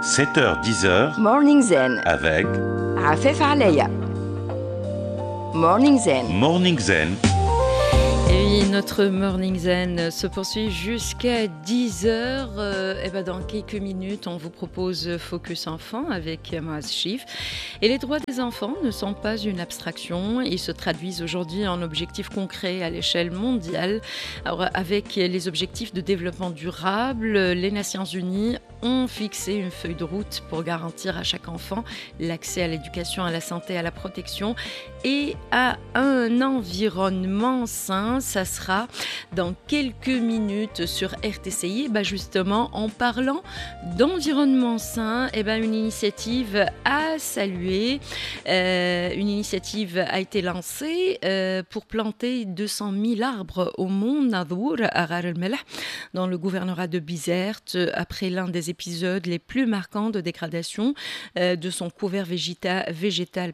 7h-10h Morning Zen avec عفاف عليا Morning Zen Morning Zen. Et oui, notre Morning Zen se poursuit jusqu'à 10h. Et dans quelques minutes, on vous propose Focus Enfant avec Moaz Chif. Et les droits des enfants ne sont pas une abstraction. Ils se traduisent aujourd'hui en objectifs concrets à l'échelle mondiale. Alors, avec les objectifs de développement durable, les Nations Unies ont fixé une feuille de route pour garantir à chaque enfant l'accès à l'éducation, à la santé, à la protection et à un environnement sain. Ça sera dans quelques minutes sur RTCI. Justement, en parlant d'environnement sain, une initiative à saluer. Une initiative a été lancée pour planter 200 000 arbres au Mont Nadour, à Ghar el-Melh, dans le gouvernorat de Bizerte, après l'un des épisodes les plus marquants de dégradation de son couvert végétal,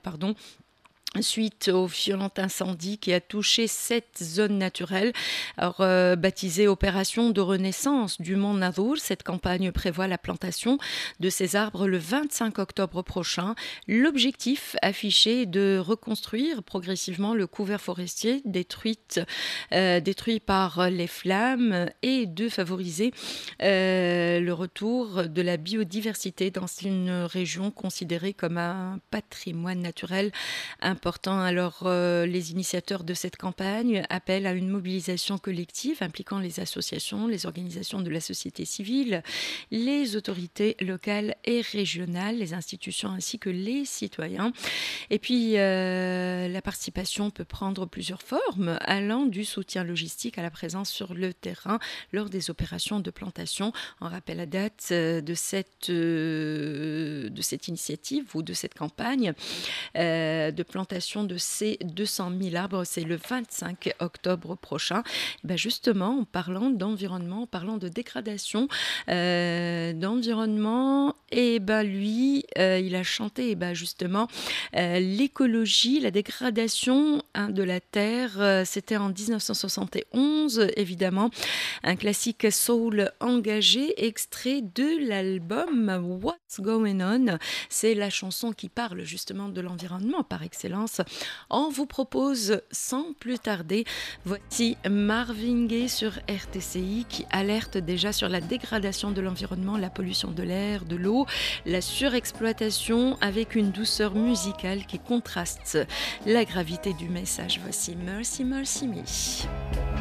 suite au violent incendie qui a touché cette zone naturelle. Alors, baptisée Opération de Renaissance du Mont Nadour, cette campagne prévoit la plantation de ces arbres le 25 octobre prochain. L'objectif affiché est de reconstruire progressivement le couvert forestier détruit par les flammes et de favoriser le retour de la biodiversité dans une région considérée comme un patrimoine naturel important. Alors, les initiateurs de cette campagne appellent à une mobilisation collective impliquant les associations, les organisations de la société civile, les autorités locales et régionales, les institutions ainsi que les citoyens. Et puis, la participation peut prendre plusieurs formes, allant du soutien logistique à la présence sur le terrain lors des opérations de plantation. On rappelle la date de cette initiative ou de cette campagne de plantation de ces 200 000 arbres, c'est le 25 octobre prochain. Justement, en parlant d'environnement, en parlant de dégradation d'environnement, lui, il a chanté justement l'écologie, la dégradation de la Terre. C'était en 1971, évidemment, un classique soul engagé, extrait de l'album What's Going On. C'est la chanson qui parle justement de l'environnement par excellence. On vous propose sans plus tarder, voici Marvin Gaye sur RTCI qui alerte déjà sur la dégradation de l'environnement, la pollution de l'air, de l'eau, la surexploitation avec une douceur musicale qui contraste la gravité du message. Voici Mercy Mercy Me.